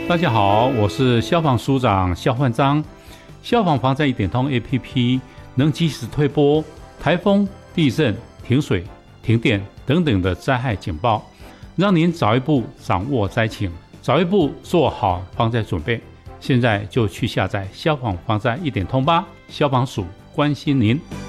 大家好，我是消防署长肖焕章。消防防灾一点通 APP 能及时推播台风、地震、停水、停电等等的灾害警报，让您早一步掌握灾情，早一步做好防灾准备。现在就去下载消防防灾一点通吧，消防署关心您。